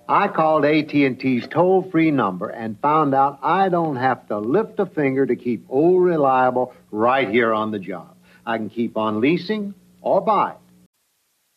I called AT&T's toll-free number and found out I don't have to lift a finger to keep old Reliable right here on the job. I can keep on leasing or buy.